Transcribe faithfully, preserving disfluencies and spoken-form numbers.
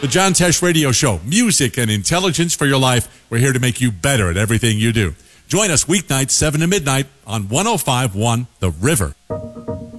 The John Tesh Radio Show, music and intelligence for your life. We're here to make you better at everything you do. Join us weeknights, seven to midnight on one oh five point one The River.